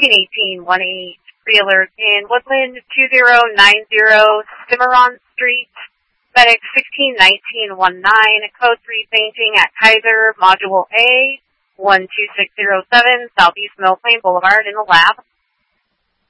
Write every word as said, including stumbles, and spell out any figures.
fifteen eighteen one eight Wheeler in Woodland two zero nine zero Cimarron Street. FedEx sixteen nineteen one nine, code three painting at Kaiser, Module A, one two six zero seven, Southeast Mill Plain Boulevard in the lab.